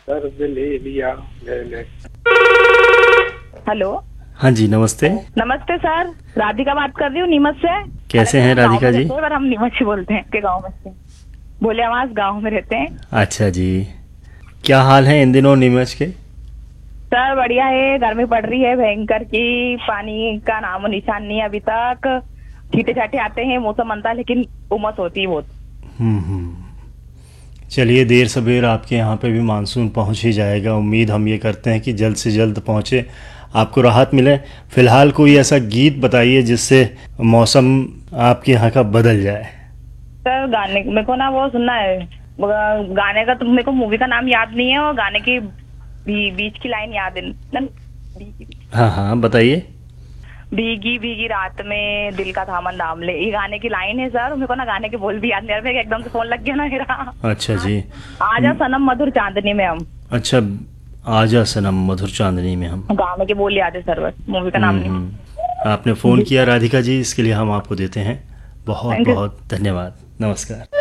दर्द ले लिया मैंने। हेलो। हाँ जी, नमस्ते। नमस्ते सर, राधिका बात कर रही हूँ नीमच से। कैसे हैं राधिका जी? पर हम नीमच से बोलते हैं के गांव में से, बोले आवाज गांव में रहते हैं। अच्छा जी, क्या हाल है इन दिनों नीमच के? सर बढ़िया है, गर्मी पड़ रही है भयंकर की, पानी का नामो निशान नहीं है अभी तक। छींटे छाटे आते हैं, मौसम बनता है, लेकिन उमस होती है बहुत। चलिए, देर सबेर आपके यहाँ पे भी मानसून पहुँच ही जाएगा। उम्मीद हम ये करते हैं कि जल्द से जल्द पहुँचे, आपको राहत मिले। फिलहाल कोई ऐसा गीत बताइए जिससे मौसम आपके यहाँ का बदल जाए। सर गाने मेरे को ना वो सुनना है, गाने का तो मेरे को मूवी का नाम याद नहीं है, और गाने की बीच की लाइन याद है। हाँ हाँ, बताइए। भीगी भीगी रात में दिल का थामन नाम ले, ये गाने की लाइन है सर। मेरे को ना गाने के बोल भी याद नहीं आ रहे, एकदम से फोन लग गया ना मेरा। अच्छा जी। आजा सनम मधुर चांदनी में हम। अच्छा, आजा सनम मधुर चांदनी में हम। गाने के बोल याद है सर, बस मूवी का नाम नहीं। आपने फ़ोन किया राधिका जी, इसके लिए हम आपको देते हैं बहुत बहुत धन्यवाद। नमस्कार।